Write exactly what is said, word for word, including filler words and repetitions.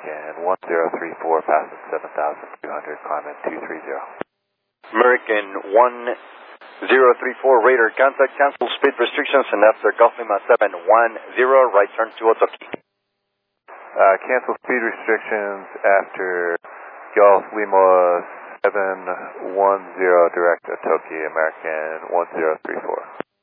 American one zero three four, passing seven thousand two hundred, climbing two three zero. American one zero three four, radar contact, cancel speed restrictions, and after Golf Lima seven one zero, right turn to Otoki. Uh, cancel speed restrictions after Golf Lima seven one zero, direct Otoki, American one zero three four.